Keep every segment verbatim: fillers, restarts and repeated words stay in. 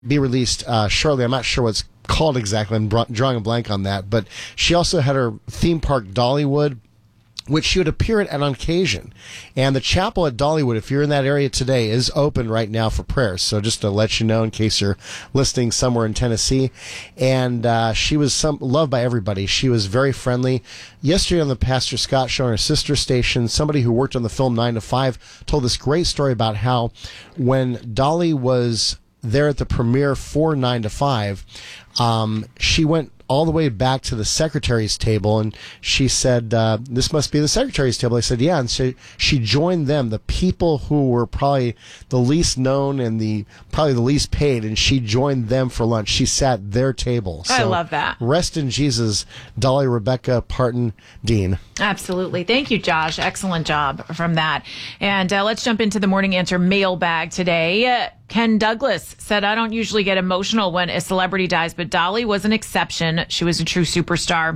be released uh, shortly. I'm not sure what's called exactly. I'm br- drawing a blank on that. But she also had her theme park, Dollywood, which she would appear at on occasion. And the chapel at Dollywood, if you're in that area today, is open right now for prayers. So just to let you know, in case you're listening somewhere in Tennessee. And uh, she was some, loved by everybody. She was very friendly. Yesterday on the Pastor Scott Show on her sister station, somebody who worked on the film nine to five told this great story about how when Dolly was there at the premiere for nine to five, um, she went all the way back to the secretary's table, and she said, uh, this must be the secretary's table. I said, yeah. And so she joined them, the people who were probably the least known and the probably the least paid, and she joined them for lunch. She sat at their table. I so love that. Rest in Jesus, Dolly Rebecca Parton Dean. Absolutely. Thank you, Josh. Excellent job from that. And uh, let's jump into the Morning Answer mailbag today. Uh, Ken Douglas said, I don't usually get emotional when a celebrity dies, but Dolly was an exception. She was a true superstar.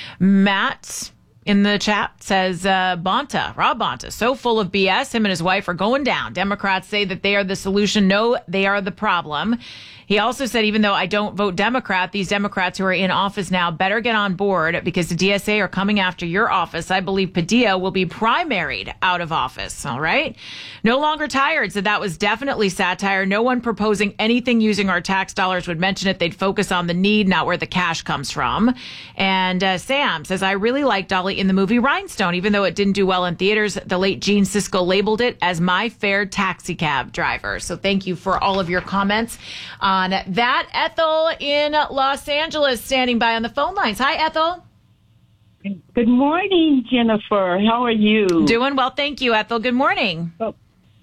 Matt in the chat says, uh, Bonta, Rob Bonta, so full of B S. Him and his wife are going down. Democrats say that they are the solution. No, they are the problem. He also said, even though I don't vote Democrat, these Democrats who are in office now better get on board because the D S A are coming after your office. I believe Padilla will be primaried out of office. All right. No longer tired. So that was definitely satire. No one proposing anything using our tax dollars would mention it. They'd focus on the need, not where the cash comes from. And uh, Sam says, I really like Dolly in the movie Rhinestone, even though it didn't do well in theaters. The late Gene Siskel labeled it as my fair taxi cab driver. So thank you for all of your comments on that. Ethel in Los Angeles standing by on the phone lines. Hi, Ethel. Good morning, Jennifer. How are you? Doing well, thank you, Ethel. Good morning. Oh,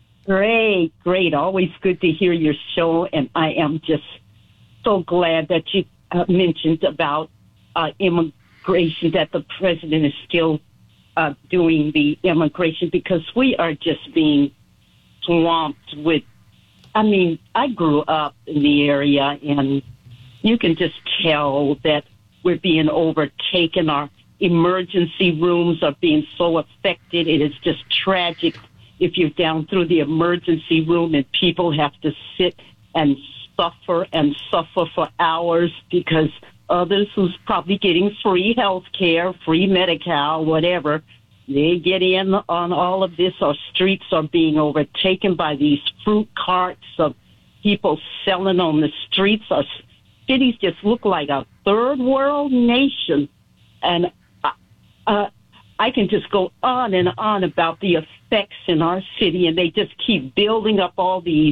great, great. Always good to hear your show, and I am just so glad that you uh, mentioned about uh, immigration, that the president is still uh, doing the immigration, because we are just being swamped with, I mean, I grew up in the area, and you can just tell that we're being overtaken. Our emergency rooms are being so affected. It is just tragic if you're down through the emergency room and people have to sit and suffer and suffer for hours because others who's probably getting free health care, free Medi-Cal, whatever, they get in on all of this. Our streets are being overtaken by these fruit carts of people selling on the streets. Our cities just look like a third world nation. And uh, I can just go on and on about the effects in our city, and they just keep building up all these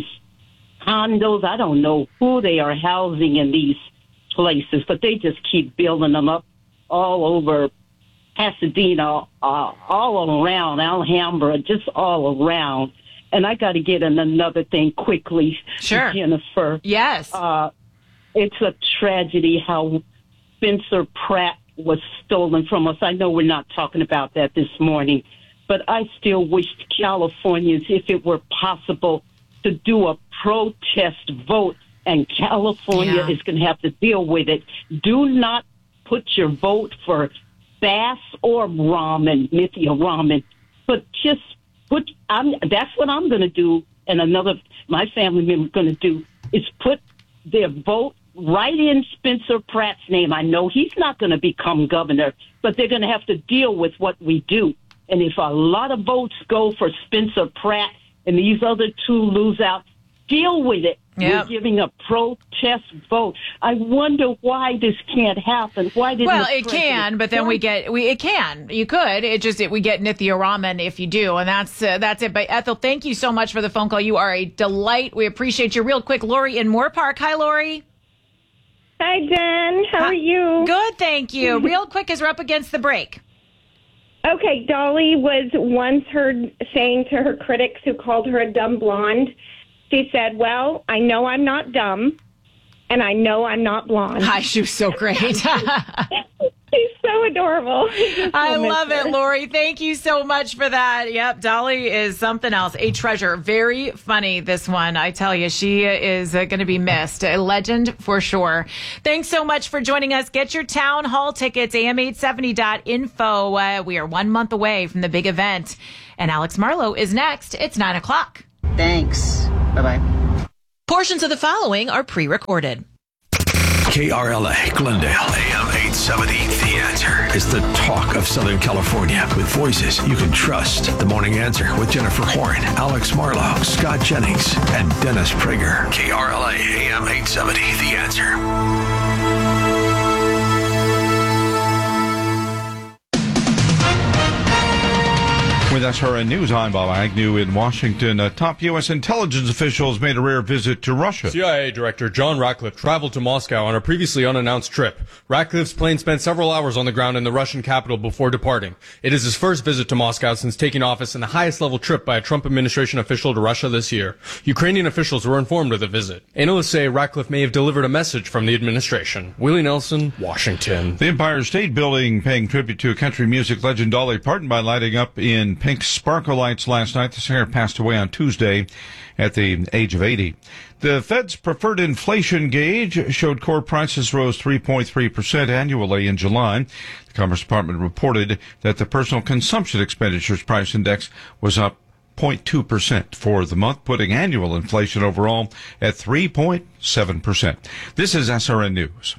condos. I don't know who they are housing in these places, but they just keep building them up all over Pasadena, uh, all around Alhambra, just all around. And I got to get in another thing quickly, sure, Jennifer. Yes. Uh, it's a tragedy how Spencer Pratt was stolen from us. I know we're not talking about that this morning, but I still wished Californians, if it were possible, to do a protest vote, and California yeah. is going to have to deal with it. Do not put your vote for Bass or Rahman, Nithya Rahman, but just put, I'm, that's what I'm going to do, and another, my family member going to do, is put their vote right in Spencer Pratt's name. I know he's not going to become governor, but they're going to have to deal with what we do. And if a lot of votes go for Spencer Pratt and these other two lose out, deal with it. Yep. We're giving a protest vote. I wonder why this can't happen. Why didn't Well, the it can, but then we get we it can. You could. It just it, we get Nithya Rahman if you do, and that's uh, that's it. But Ethel, thank you so much for the phone call. You are a delight. We appreciate you. Real quick, Lori in Moore Park. Hi, Lori. Hi, Jen. How Hi. are you? Good, thank you. Real quick, as we're up against the break. Okay, Dolly was once heard saying to her critics who called her a dumb blonde, she said, well, I know I'm not dumb, and I know I'm not blonde. Hi, she was so great. She's so adorable. I love it, Lori. Thank you so much for that. Yep, Dolly is something else. A treasure. Very funny, this one. I tell you, she is uh, going to be missed. A legend for sure. Thanks so much for joining us. Get your town hall tickets, A M eight seventy dot info. Uh, we are one month away from the big event. And Alex Marlowe is next. It's nine o'clock. Thanks. Bye-bye. Portions of the following are pre-recorded. K R L A, Glendale, A M eight seventy, The Answer is the talk of Southern California with voices you can trust. The Morning Answer with Jennifer Horn, Alex Marlowe, Scott Jennings, and Dennis Prager. K R L A, A M eight seventy, The Answer. With S R N News, I'm Bob Agnew in Washington. Uh, top U S intelligence officials made a rare visit to Russia. C I A Director John Ratcliffe traveled to Moscow on a previously unannounced trip. Ratcliffe's plane spent several hours on the ground in the Russian capital before departing. It is his first visit to Moscow since taking office and the highest level trip by a Trump administration official to Russia this year. Ukrainian officials were informed of the visit. Analysts say Ratcliffe may have delivered a message from the administration. Willie Nelson, Washington. The Empire State Building paying tribute to country music legend Dolly Parton by lighting up in pink sparkle lights last night. The singer passed away on Tuesday at the age of eighty. The Fed's preferred inflation gauge showed core prices rose three point three percent annually in July. The Commerce Department reported that the personal consumption expenditures price index was up zero point two percent for the month, putting annual inflation overall at three point seven percent. This is S R N News.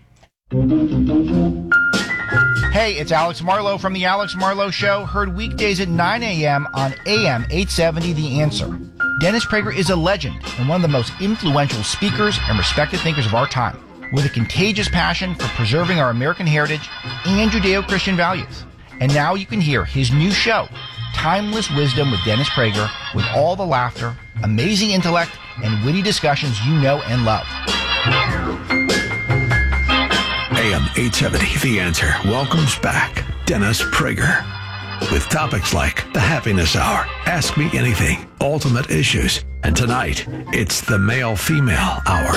Hey, it's Alex Marlowe from The Alex Marlowe Show, heard weekdays at nine a.m. on A M eight seventy The Answer. Dennis Prager is a legend and one of the most influential speakers and respected thinkers of our time, with a contagious passion for preserving our American heritage and Judeo-Christian values. And now you can hear his new show, Timeless Wisdom with Dennis Prager, with all the laughter, amazing intellect, and witty discussions you know and love. A M eight seventy, The Answer welcomes back Dennis Prager with topics like the Happiness Hour, Ask Me Anything, Ultimate Issues, and tonight it's the Male-Female Hour.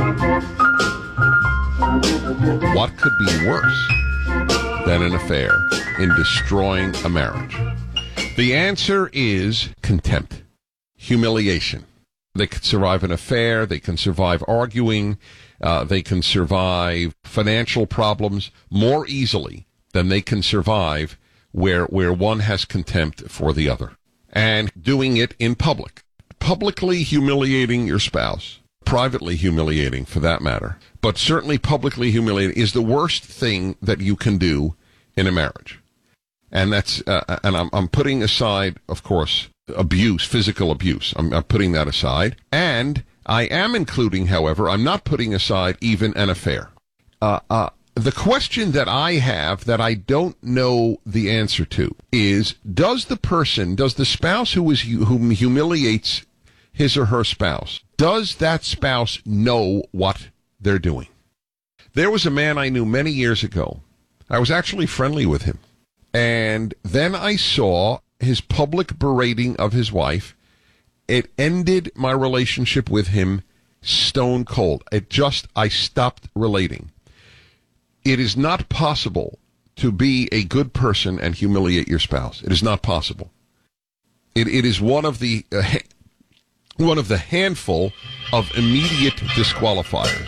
What could be worse than an affair in destroying a marriage? The answer is contempt, humiliation. They could survive an affair, they can survive arguing, Uh, they can survive financial problems more easily than they can survive where where one has contempt for the other. And doing it in public. Publicly humiliating your spouse. Privately humiliating, for that matter. But certainly publicly humiliating is the worst thing that you can do in a marriage. And that's uh, and I'm, I'm putting aside, of course, abuse, physical abuse. I'm, I'm putting that aside. And I am including, however, I'm not putting aside even an affair. Uh, uh, the question that I have that I don't know the answer to is, does the person, does the spouse who is who humiliates his or her spouse, does that spouse know what they're doing? There was a man I knew many years ago. I was actually friendly with him. And then I saw his public berating of his wife. It ended my relationship with him stone cold. It just, I stopped relating. It is not possible to be a good person and humiliate your spouse. It is not possible. It, it is one of the uh, one of the handful of immediate disqualifiers.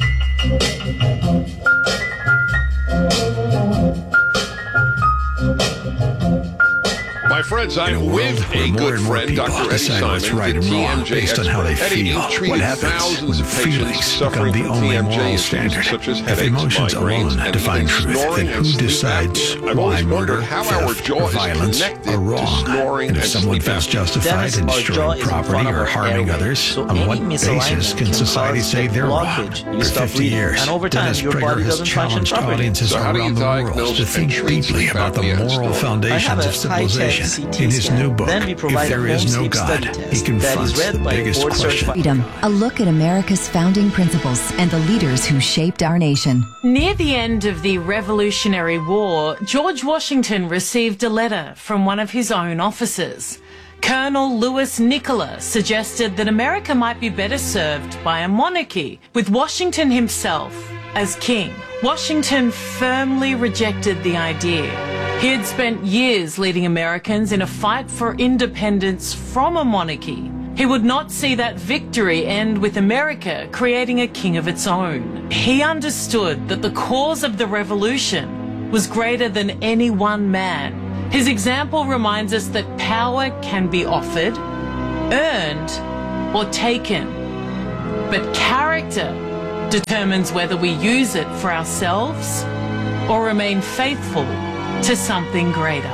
My friends, I'm with a good friend, Doctor Eddie Simon, what's right and wrong based on how they feel. What happens when feelings become the only moral standard? If emotions alone define truth, then who decides why murder, theft, or violence are wrong? And if someone feels justified in destroying property or harming others, on what basis can society say they're wrong? For fifty years, Dennis Prager has challenged audiences around the world to think deeply about the moral foundations of civilization. In his new book, If There Is No God, he confronts the biggest question. Freedom, a look at America's founding principles and the leaders who shaped our nation. Near the end of the Revolutionary War, George Washington received a letter from one of his own officers. Colonel Louis Nicola suggested that America might be better served by a monarchy, with Washington himself as king. Washington firmly rejected the idea. He had spent years leading Americans in a fight for independence from a monarchy. He would not see that victory end with America creating a king of its own. He understood that the cause of the revolution was greater than any one man. His example reminds us that power can be offered, earned, or taken. But character determines whether we use it for ourselves or remain faithful to something greater.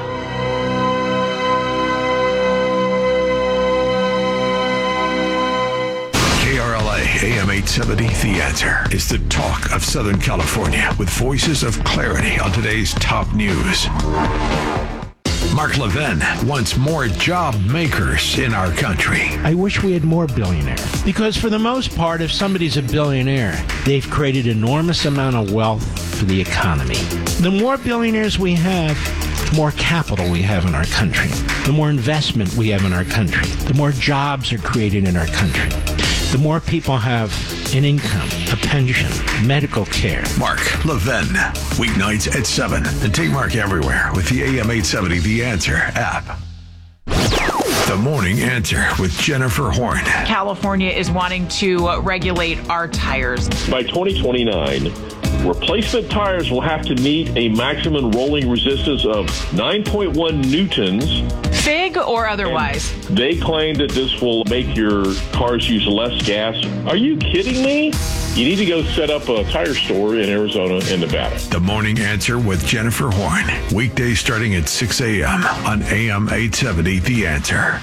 K R L A A M eight seventy, The Answer is the talk of Southern California with voices of clarity on today's top news. Mark Levin wants more job makers in our country. I wish we had more billionaires. Because for the most part, if somebody's a billionaire, they've created enormous amount of wealth for the economy. The more billionaires we have, the more capital we have in our country. The more investment we have in our country. The more jobs are created in our country. The more people have an income, a pension, medical care. Mark Levin, weeknights at seven. And take Mark everywhere with the A M eight seventy The Answer app. The Morning Answer with Jennifer Horn. California is wanting to regulate our tires. By twenty twenty-nine, replacement tires will have to meet a maximum rolling resistance of nine point one newtons. Fig or otherwise? And they claim that this will make your cars use less gas. Are you kidding me? You need to go set up a tire store in Arizona and Nevada. The Morning Answer with Jennifer Horn. Weekdays starting at six a.m. on A M eight seventy The Answer.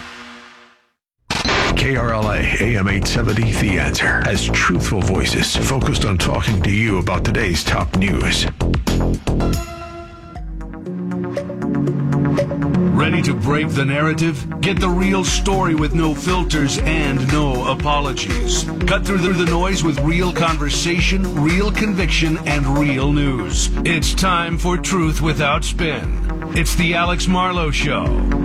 K R L A A M eight seventy The Answer has truthful voices focused on talking to you about today's top news. Ready to break the narrative? Get the real story with no filters and no apologies. Cut through the noise with real conversation, real conviction, and real news. It's time for Truth Without Spin. It's the Alex Marlowe Show.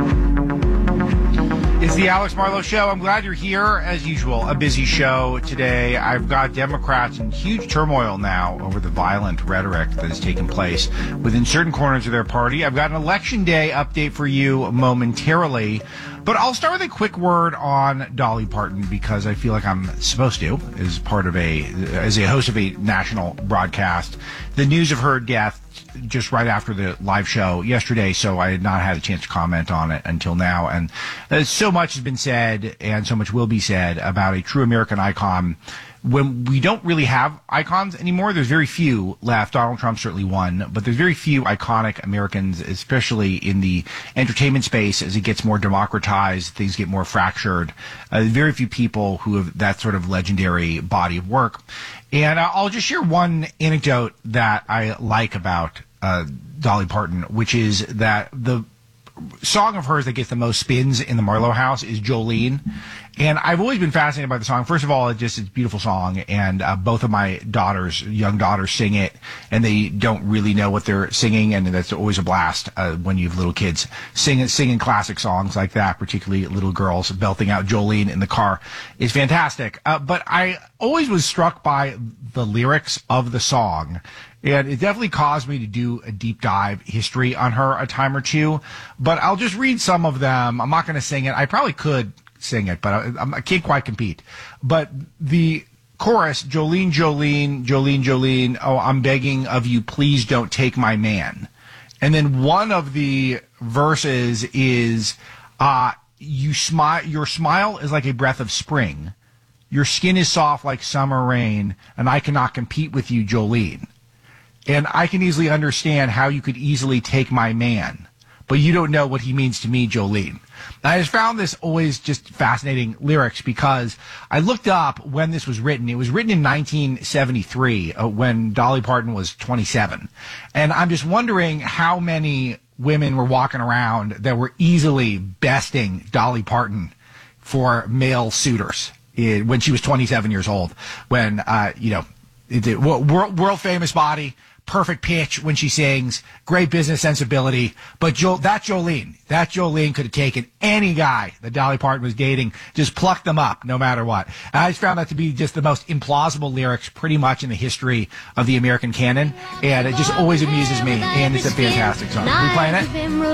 It's the Alex Marlowe Show. I'm glad you're here. As usual, a busy show today. I've got Democrats in huge turmoil now over the violent rhetoric that has taken place within certain corners of their party. I've got an Election Day update for you momentarily. But I'll start with a quick word on Dolly Parton because I feel like I'm supposed to, as part of a, as a host of a national broadcast. The news of her death just right after the live show yesterday, so I had not had a chance to comment on it until now. And uh, so much has been said, and so much will be said about a true American icon. When we don't really have icons anymore, there's very few left. Donald Trump certainly won, but there's very few iconic Americans, especially in the entertainment space as it gets more democratized, things get more fractured. Uh, very few people who have that sort of legendary body of work. And I'll just share one anecdote that I like about uh, Dolly Parton, which is that the song of hers that gets the most spins in the Marlowe house is Jolene. And I've always been fascinated by the song. First of all, it just it's a beautiful song, and uh, both of my daughters, young daughters, sing it, and they don't really know what they're singing, and that's always a blast uh, when you have little kids singing singing classic songs like that, particularly little girls belting out Jolene in the car. It's fantastic. Uh, but I always was struck by the lyrics of the song. And it definitely caused me to do a deep dive history on her a time or two. But I'll just read some of them. I'm not going to sing it. I probably could sing it, but I, I can't quite compete. But the chorus, Jolene, Jolene, Jolene, Jolene, oh, I'm begging of you, please don't take my man. And then one of the verses is, uh, you smile, your smile is like a breath of spring. Your skin is soft like summer rain, and I cannot compete with you, Jolene. And I can easily understand how you could easily take my man, but you don't know what he means to me, Jolene. I just found this always just fascinating lyrics because I looked up when this was written. It was written in nineteen seventy-three uh, when Dolly Parton was twenty-seven. And I'm just wondering how many women were walking around that were easily besting Dolly Parton for male suitors uh, when she was twenty-seven years old, when, uh, you know, it, world, world famous body, perfect pitch when she sings, great business sensibility. But jo- that Jolene, that Jolene could have taken any guy that Dolly Parton was dating, just plucked them up no matter what. And I just found that to be just the most implausible lyrics pretty much in the history of the American canon. And it just always amuses me. And it's a fantastic song. Are we playing it?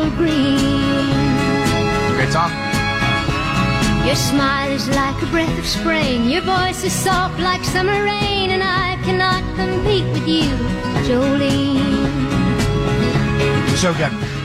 Great song. Your smile is like a breath of spring. Your voice is soft like summer rain. And I cannot compete with you, Jolene. So good.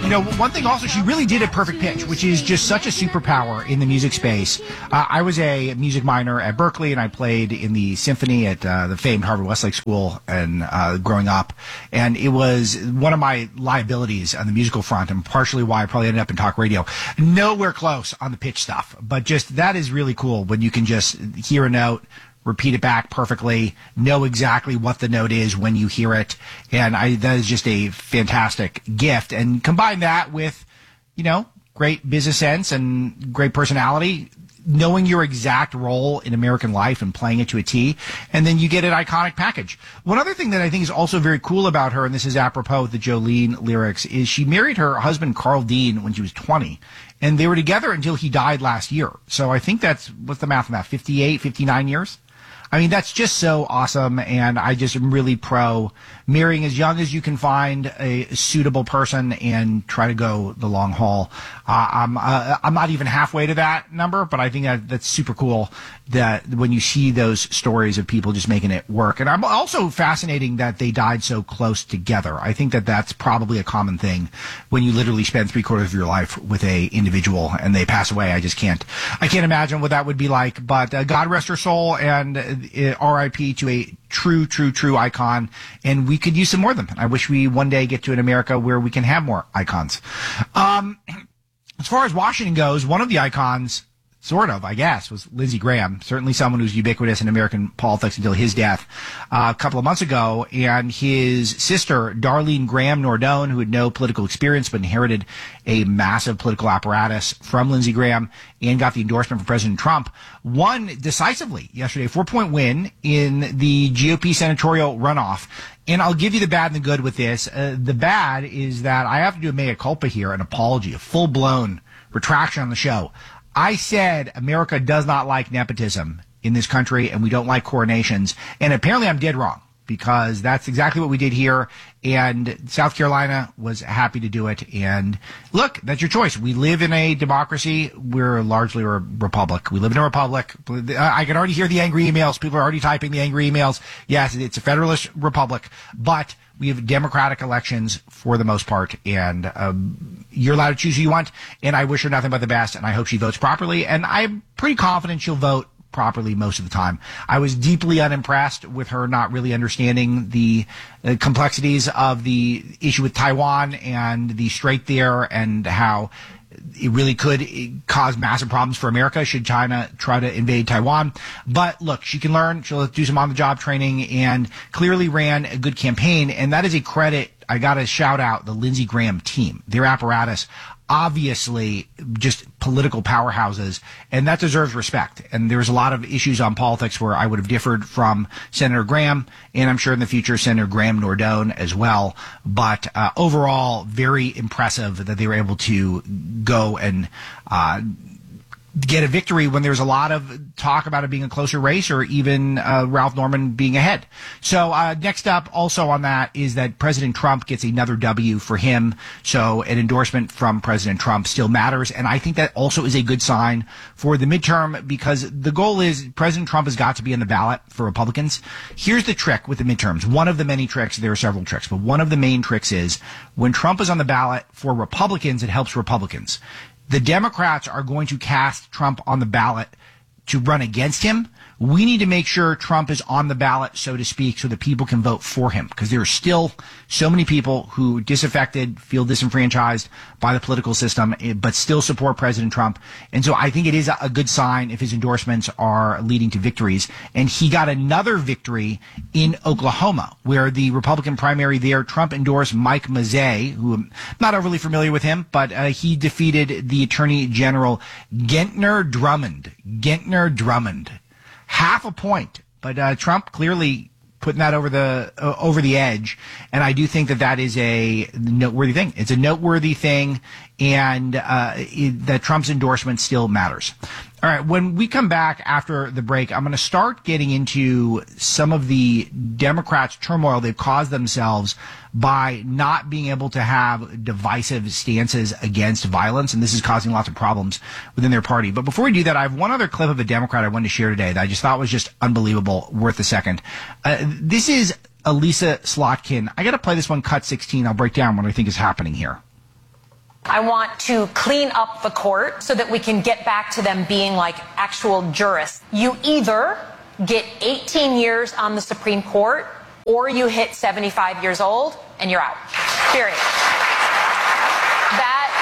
You know, one thing also, she really did a perfect pitch, which is just such a superpower in the music space. Uh, I was a music minor at Berkeley, and I played in the symphony at uh, the famed Harvard Westlake School and uh, growing up. And it was one of my liabilities on the musical front, and partially why I probably ended up in talk radio. Nowhere close on the pitch stuff, but just that is really cool when you can just hear a note, repeat it back perfectly, know exactly what the note is when you hear it. And I, that is just a fantastic gift. And combine that with, you know, great business sense and great personality, knowing your exact role in American life and playing it to a T, and then you get an iconic package. One other thing that I think is also very cool about her, and this is apropos of the Jolene lyrics, is she married her husband, Carl Dean, when she was twenty. And they were together until he died last year. So I think that's, what's the math on that, fifty-eight, fifty-nine years? I mean, that's just so awesome, and I just am really pro marrying as young as you can find a suitable person and try to go the long haul. Uh, I'm uh, I'm not even halfway to that number, but I think that that's super cool that when you see those stories of people just making it work. And I'm also fascinating that they died so close together. I think that that's probably a common thing when you literally spend three quarters of your life with a individual and they pass away. I just can't I can't imagine what that would be like. But uh, God rest her soul, and uh, R I P to a true, true, true icon, and we could use some more of them. I wish we one day get to an America where we can have more icons. Um, as far as Washington goes, one of the icons, sort of, I guess, was Lindsey Graham, certainly someone who's ubiquitous in American politics until his death uh, a couple of months ago, and his sister, Darlene Graham Nordone, who had no political experience but inherited a massive political apparatus from Lindsey Graham and got the endorsement from President Trump, won decisively yesterday, a four-point win in the G O P senatorial runoff. And I'll give you the bad and the good with this. Uh, the bad is that I have to do a mea culpa here, an apology, a full-blown retraction on the show. I said America does not like nepotism in this country, and we don't like coronations. And apparently I'm dead wrong, because that's exactly what we did here. And South Carolina was happy to do it. And look, that's your choice. We live in a democracy. We're largely a republic. We live in a republic. I can already hear the angry emails. People are already typing the angry emails. Yes, it's a federalist republic, but we have democratic elections for the most part, and um, you're allowed to choose who you want, and I wish her nothing but the best, and I hope she votes properly, and I'm pretty confident she'll vote properly most of the time. I was deeply unimpressed with her not really understanding the uh, complexities of the issue with Taiwan and the strait there, and how it really could cause massive problems for America should China try to invade Taiwan. But look, she can learn. She'll do some on-the-job training, and clearly ran a good campaign. And that is a credit. I got to shout out the Lindsey Graham team, their apparatus. Obviously, just political powerhouses, and that deserves respect. And there's a lot of issues on politics where I would have differed from Senator Graham, and I'm sure in the future Senator Graham Nordone as well. But uh, overall, very impressive that they were able to go and uh, get a victory when there's a lot of talk about it being a closer race, or even uh, Ralph Norman being ahead. So uh, next up also on that is that President Trump gets another W for him. So an endorsement from President Trump still matters. And I think that also is a good sign for the midterm, because the goal is President Trump has got to be on the ballot for Republicans. Here's the trick with the midterms. One of the many tricks, there are several tricks, but one of the main tricks is when Trump is on the ballot for Republicans, it helps Republicans. The Democrats are going to cast Trump on the ballot to run against him. We need to make sure Trump is on the ballot, so to speak, so that people can vote for him, because there are still so many people who disaffected, feel disenfranchised by the political system, but still support President Trump. And so I think it is a good sign if his endorsements are leading to victories. And he got another victory in Oklahoma, where the Republican primary there, Trump endorsed Mike Mazzei, who I'm not overly familiar with him, but uh, he defeated the Attorney General Gentner Drummond. Gentner Drummond. Half a point, but uh, Trump clearly putting that over the uh, over the edge, and I do think that that is a noteworthy thing. It's a noteworthy thing, and uh, it, that Trump's endorsement still matters. All right, when we come back after the break, I'm going to start getting into some of the Democrats' turmoil they've caused themselves by not being able to have divisive stances against violence, and this is causing lots of problems within their party. But before we do that, I have one other clip of a Democrat I wanted to share today that I just thought was just unbelievable, worth a second. Uh, this is Elisa Slotkin. I got to play this one cut sixteen. I'll break down what I think is happening here. I want to clean up the court so that we can get back to them being like actual jurists. You either get eighteen years on the Supreme Court or you hit seventy-five years old and you're out. Period. That,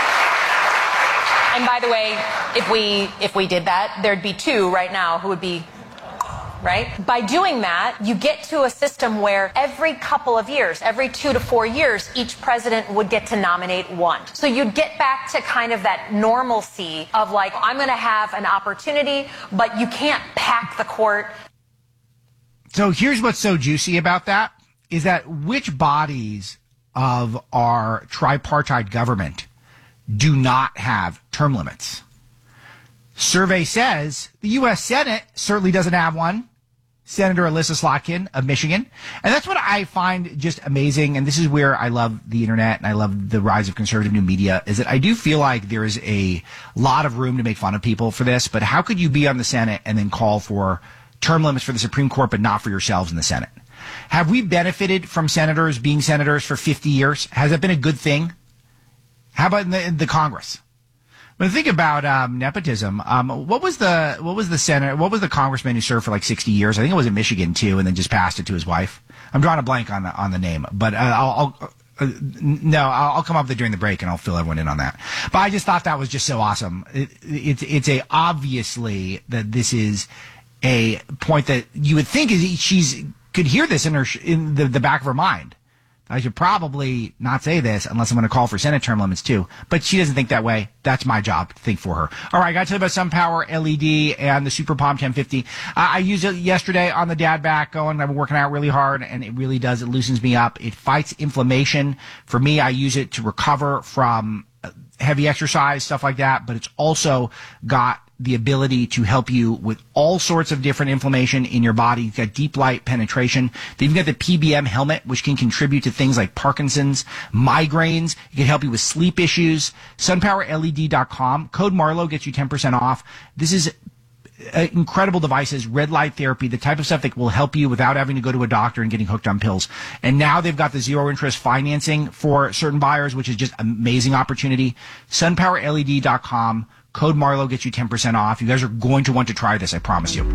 and by the way, if we if we did that, there'd be two right now who would be, right? By doing that, you get to a system where every couple of years, every two to four years, each president would get to nominate one. So you'd get back to kind of that normalcy of like, I'm going to have an opportunity, but you can't pack the court. So here's what's so juicy about that is that which bodies of our tripartite government do not have term limits? Survey says the U S Senate certainly doesn't have one. Senator Alyssa Slotkin of Michigan. And that's what I find just amazing. And this is where I love the internet and I love the rise of conservative new media, is that I do feel like there is a lot of room to make fun of people for this. But how could you be on the Senate and then call for term limits for the Supreme Court, but not for yourselves in the Senate? Have we benefited from senators being senators for fifty years? Has that been a good thing? How about in the, in the Congress? When I think about um, nepotism, um, what was the what was the senator? What was the congressman who served for like sixty years? I think it was in Michigan too, and then just passed it to his wife. I'm drawing a blank on the on the name, but uh, I'll, I'll uh, no, I'll, I'll come up with it during the break and I'll fill everyone in on that. But I just thought that was just so awesome. It, it's it's a obviously that this is a point that you would think is she's could hear this in her in the, the back of her mind. I should probably not say this unless I'm going to call for Senate term limits too. But she doesn't think that way. That's my job to think for her. All right, I got to tell you about SunPower L E D and the Super Palm ten fifty. Uh, I used it yesterday on the dad back going. I've been working out really hard, and it really does. It loosens me up. It fights inflammation. For me, I use it to recover from heavy exercise, stuff like that. But it's also got the ability to help you with all sorts of different inflammation in your body. You've got deep light penetration. They've even got the P B M helmet, which can contribute to things like Parkinson's, migraines. It can help you with sleep issues. sun power L E D dot com. Code Marlowe gets you ten percent off. This is uh, incredible devices, red light therapy, the type of stuff that will help you without having to go to a doctor and getting hooked on pills. And now they've got the zero interest financing for certain buyers, which is just an amazing opportunity. sun power L E D dot com. Code Marlowe gets you ten percent off. You guys are going to want to try this, I promise you.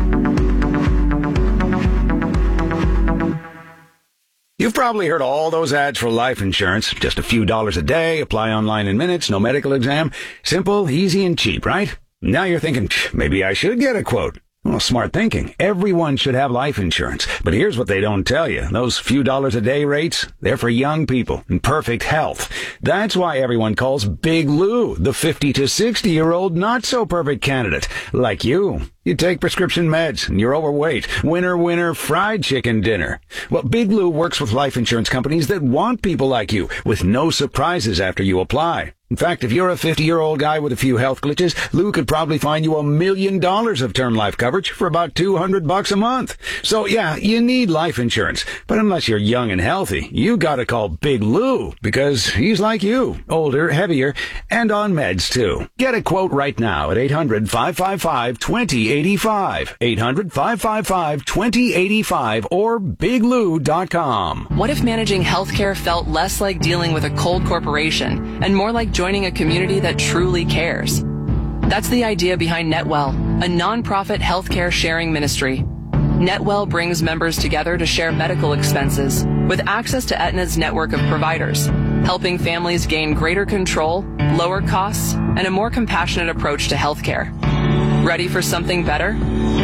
You've probably heard all those ads for life insurance. Just a few dollars a day, apply online in minutes, no medical exam. Simple, easy, and cheap, right? Now you're thinking, maybe I should get a quote. Well, smart thinking. Everyone should have life insurance. But here's what they don't tell you. Those few dollars a day rates, they're for young people in perfect health. That's why everyone calls Big Lou the fifty to sixty year old not so perfect candidate. Like you. You take prescription meds and you're overweight. Winner, winner, fried chicken dinner. Well, Big Lou works with life insurance companies that want people like you with no surprises after you apply. In fact, if you're a fifty-year-old guy with a few health glitches, Lou could probably find you a million dollars of term life coverage for about two hundred bucks a month. So yeah, you need life insurance. But unless you're young and healthy, you gotta call Big Lou because he's like you, older, heavier, and on meds too. Get a quote right now at eight hundred, five five five, two zero eight five. eight hundred, five five five, two zero eight five or big lou dot com. What if managing healthcare felt less like dealing with a cold corporation and more like joining a community that truly cares? That's the idea behind NetWell, a nonprofit healthcare sharing ministry. NetWell brings members together to share medical expenses with access to Aetna's network of providers, helping families gain greater control, lower costs, and a more compassionate approach to healthcare. Ready for something better?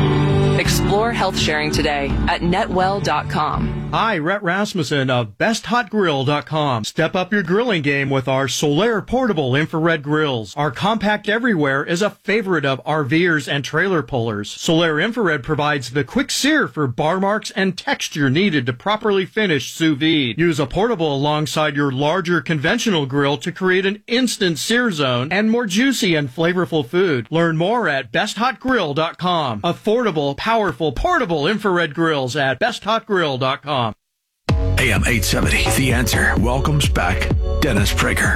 Explore health sharing today at netwell dot com. Hi, Rhett Rasmussen of best hot grill dot com. Step up your grilling game with our Solaire portable infrared grills. Our compact everywhere is a favorite of RVers and trailer pullers. Solaire infrared provides the quick sear for bar marks and texture needed to properly finish sous vide. Use a portable alongside your larger conventional grill to create an instant sear zone and more juicy and flavorful food. Learn more at best hot grill dot com. Affordable, powerful, portable infrared grills at best hot grill dot com. A M eight seventy, The Answer welcomes back Dennis Prager.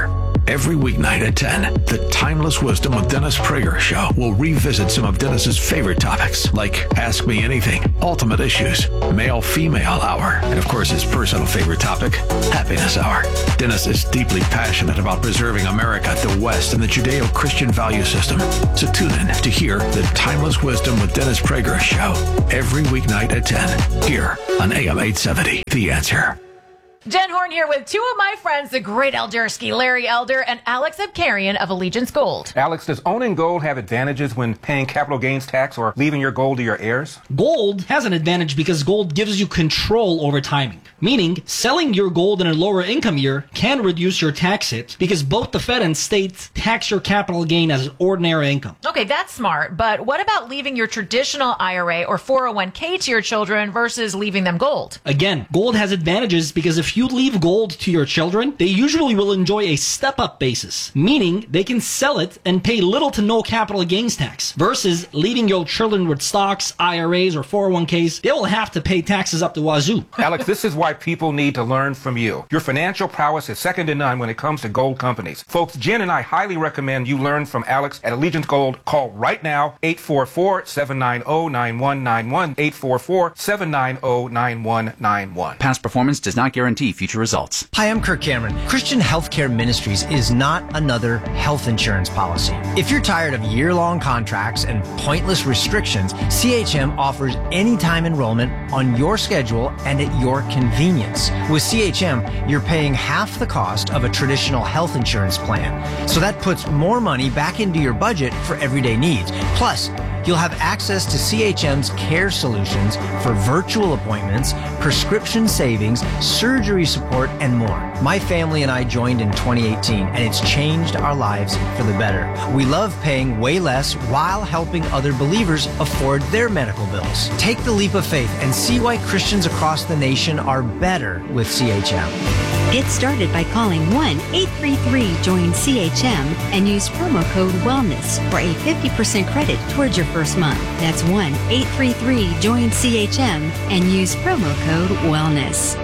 Every weeknight at ten, the Timeless Wisdom with Dennis Prager show will revisit some of Dennis's favorite topics, like Ask Me Anything, Ultimate Issues, Male-Female Hour, and of course his personal favorite topic, Happiness Hour. Dennis is deeply passionate about preserving America, the West, and the Judeo-Christian value system. So tune in to hear the Timeless Wisdom with Dennis Prager show every weeknight at ten, here on A M eight seventy, The Answer. Jen Horn here with two of my friends, the great Eldersky, Larry Elder and Alex Abkarian of Allegiance Gold. Alex, does owning gold have advantages when paying capital gains tax or leaving your gold to your heirs? Gold has an advantage because gold gives you control over timing. Meaning, selling your gold in a lower income year can reduce your tax hit because both the Fed and states tax your capital gain as ordinary income. Okay, that's smart. But what about leaving your traditional I R A or four oh one k to your children versus leaving them gold? Again, gold has advantages because if you leave gold to your children, they usually will enjoy a step-up basis, meaning they can sell it and pay little to no capital gains tax, versus leaving your children with stocks, I R As, or four oh one k's, they will have to pay taxes up the wazoo. Alex, this is why people need to learn from you. Your financial prowess is second to none when it comes to gold companies. Folks, Jen and I highly recommend you learn from Alex at Allegiance Gold. Call right now, eight four four, seven nine zero, nine one nine one, eight four four, seven nine zero, nine one nine one. Past performance does not guarantee future results. Hi, I'm Kirk Cameron. Christian Healthcare Ministries is not another health insurance policy. If you're tired of year-long contracts and pointless restrictions, C H M offers anytime enrollment on your schedule and at your convenience. With C H M, you're paying half the cost of a traditional health insurance plan. So that puts more money back into your budget for everyday needs. Plus, you'll have access to C H M's care solutions for virtual appointments, prescription savings, surgery support, and more. My family and I joined in twenty eighteen, and it's changed our lives for the better. We love paying way less while helping other believers afford their medical bills. Take the leap of faith and see why Christians across the nation are better with C H M. Get started by calling one eight three three join C H M and use promo code WELLNESS for a fifty percent credit towards your first month. That's one eight three three join C H M and use promo code WELLNESS.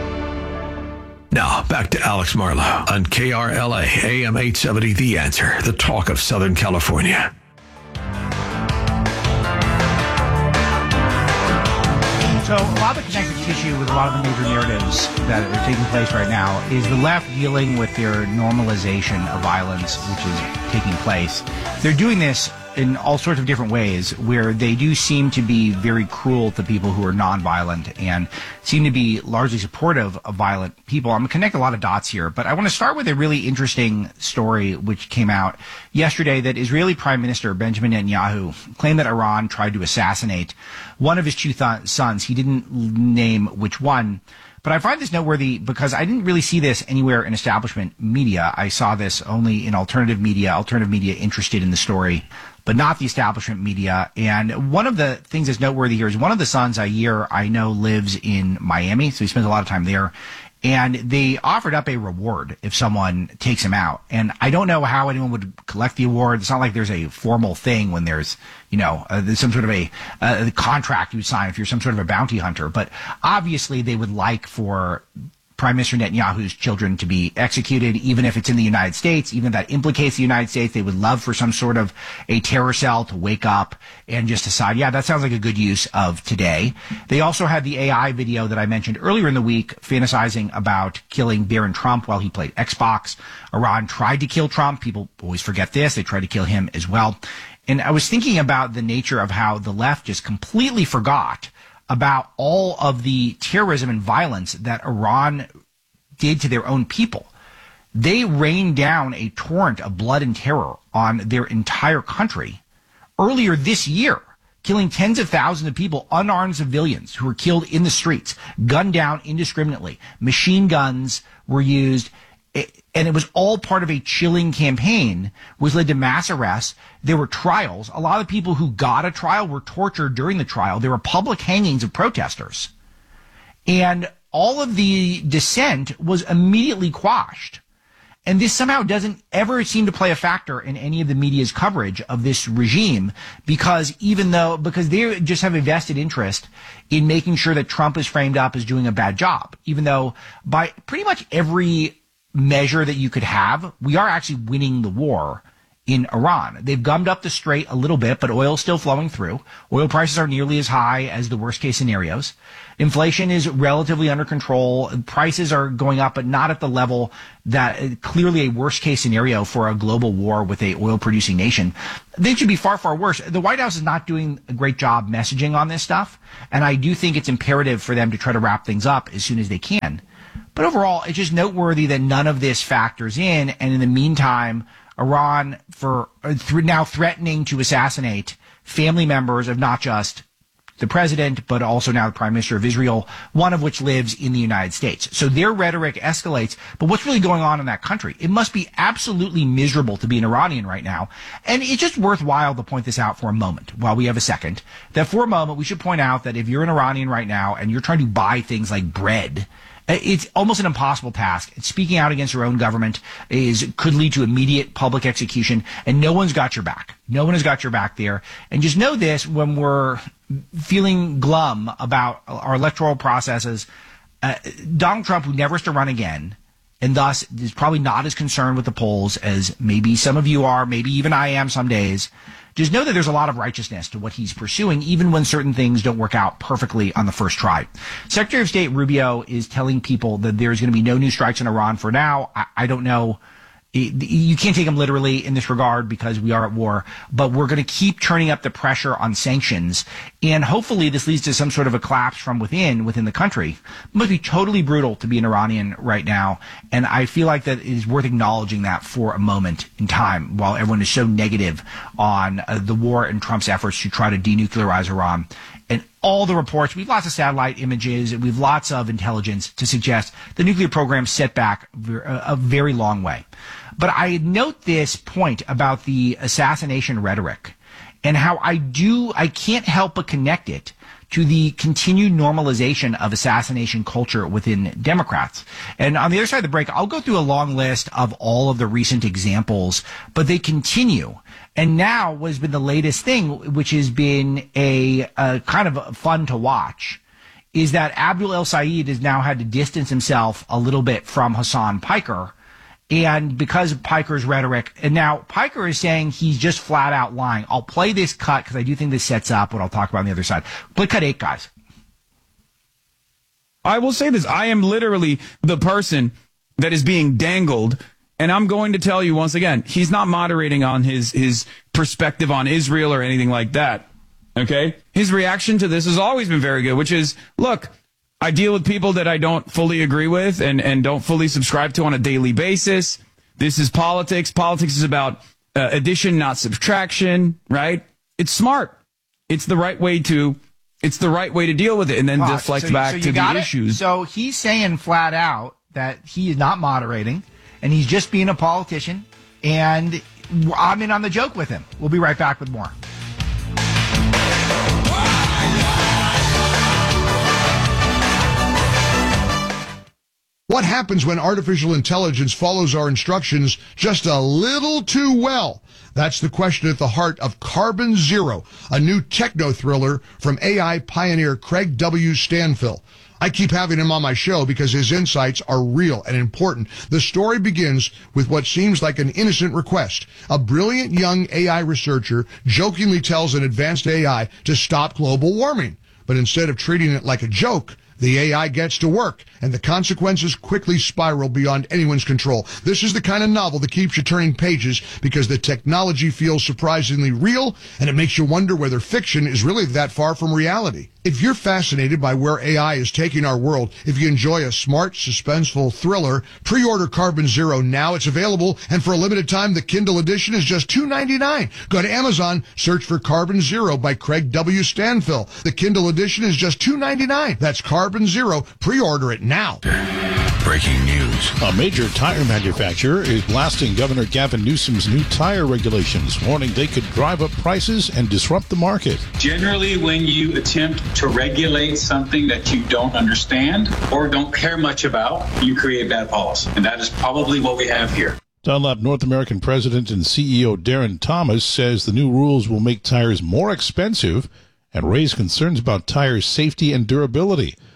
Now, back to Alex Marlowe on K R L A, A M eight seventy, The Answer, the talk of Southern California. So a lot of the connective tissue with a lot of the major narratives that are taking place right now is the left dealing with their normalization of violence, which is taking place. They're doing this in all sorts of different ways, where they do seem to be very cruel to people who are nonviolent and seem to be largely supportive of violent people. I'm going to connect a lot of dots here, but I want to start with a really interesting story which came out yesterday that Israeli Prime Minister Benjamin Netanyahu claimed that Iran tried to assassinate one of his two th- sons. He didn't name which one. But I find this noteworthy because I didn't really see this anywhere in establishment media. I saw this only in alternative media, alternative media interested in the story, but not the establishment media. And one of the things that's noteworthy here is one of the sons, Yair, I know lives in Miami, so he spends a lot of time there. And they offered up a reward if someone takes him out. And I don't know how anyone would collect the award. It's not like there's a formal thing when there's, you know, uh, there's some sort of a, uh, contract you sign if you're some sort of a bounty hunter. But obviously they would like for Prime Minister Netanyahu's children to be executed, even if it's in the United States, even if that implicates the United States. They would love for some sort of a terror cell to wake up and just decide, yeah, that sounds like a good use of today. They also had the A I video that I mentioned earlier in the week, fantasizing about killing Barron Trump while he played Xbox. Iran tried to kill Trump. People always forget this. They tried to kill him as well. And I was thinking about the nature of how the left just completely forgot about all of the terrorism and violence that Iran did to their own people. They rained down a torrent of blood and terror on their entire country earlier this year, killing tens of thousands of people, unarmed civilians who were killed in the streets, gunned down indiscriminately. Machine guns were used, and it was all part of a chilling campaign, which led to mass arrests. There were trials. A lot of people who got a trial were tortured during the trial. There were public hangings of protesters. And all of the dissent was immediately quashed. And this somehow doesn't ever seem to play a factor in any of the media's coverage of this regime, because even though, because they just have a vested interest in making sure that Trump is framed up as doing a bad job, even though by pretty much every measure that you could have, we are actually winning the war in Iran. They've gummed up the strait a little bit, but oil's still flowing through. Oil prices are nearly as high as the worst case scenarios. Inflation is relatively under control. Prices are going up, but not at the level that uh, clearly a worst case scenario for a global war with a oil producing nation. They should be far, far worse. The White House is not doing a great job messaging on this stuff. And I do think it's imperative for them to try to wrap things up as soon as they can. But overall, it's just noteworthy that none of this factors in. And in the meantime, Iran for uh, th- now threatening to assassinate family members of not just the president, but also now the prime minister of Israel, one of which lives in the United States. So their rhetoric escalates. But what's really going on in that country? It must be absolutely miserable to be an Iranian right now. And it's just worthwhile to point this out for a moment while we have a second, that for a moment we should point out that if you're an Iranian right now and you're trying to buy things like bread, it's almost an impossible task. Speaking out against your own government is could lead to immediate public execution, and no one's got your back. No one has got your back there. And just know this, when we're feeling glum about our electoral processes, uh, Donald Trump, who never has to run again, and thus is probably not as concerned with the polls as maybe some of you are, maybe even I am some days, just know that there's a lot of righteousness to what he's pursuing, even when certain things don't work out perfectly on the first try. Secretary of State Rubio is telling people that there's going to be no new strikes in Iran for now. I, I don't know. You can't take him literally in this regard because we are at war, but we're going to keep turning up the pressure on sanctions. And hopefully this leads to some sort of a collapse from within, within the country. It must be totally brutal to be an Iranian right now. And I feel like that it is worth acknowledging that for a moment in time while everyone is so negative on uh, the war and Trump's efforts to try to denuclearize Iran. And all the reports, we have lots of satellite images, we have lots of intelligence to suggest the nuclear program set back a very long way. But I note this point about the assassination rhetoric and how I do, I can't help but connect it to the continued normalization of assassination culture within Democrats. And on the other side of the break, I'll go through a long list of all of the recent examples, but they continue. And now what has been the latest thing, which has been a, a kind of fun to watch, is that Abdul El Sayed has now had to distance himself a little bit from Hassan Piker. And because of Piker's rhetoric, and now Piker is saying he's just flat out lying. I'll play this cut because I do think this sets up what I'll talk about on the other side. Play cut eight, guys. I will say this. I am literally the person that is being dangled. And I'm going to tell you once again, he's not moderating on his, his perspective on Israel or anything like that. Okay? His reaction to this has always been very good, which is, look, I deal with people that I don't fully agree with and, and don't fully subscribe to on a daily basis. This is politics. Politics is about uh, addition, not subtraction, right? It's smart. It's the right way to, it's the right way to deal with it and then Wow, deflect so, back so to the it? issues. So he's saying flat out that he is not moderating and he's just being a politician, and I'm in on the joke with him. We'll be right back with more. What happens when artificial intelligence follows our instructions just a little too well? That's the question at the heart of Carbon Zero, a new techno thriller from A I pioneer Craig W. Stanfill. I keep having him on my show because his insights are real and important. The story begins with what seems like an innocent request. A brilliant young A I researcher jokingly tells an advanced A I to stop global warming. But instead of treating it like a joke, the A I gets to work, and the consequences quickly spiral beyond anyone's control. This is the kind of novel that keeps you turning pages because the technology feels surprisingly real, and it makes you wonder whether fiction is really that far from reality. If you're fascinated by where A I is taking our world, if you enjoy a smart, suspenseful thriller, pre-order Carbon Zero now. It's available, and for a limited time, the Kindle edition is just two ninety-nine. Go to Amazon, search for Carbon Zero by Craig W. Stanfill. The Kindle edition is just two ninety-nine. That's Carbon Zero. Pre-order it now. Breaking news. A major tire manufacturer is blasting Governor Gavin Newsom's new tire regulations, warning they could drive up prices and disrupt the market. Generally, when you attempt to regulate something that you don't understand or don't care much about, you create bad policy. And that is probably what we have here. Dunlop North American President and C E O Darren Thomas says the new rules will make tires more expensive and raise concerns about tires' safety and durability.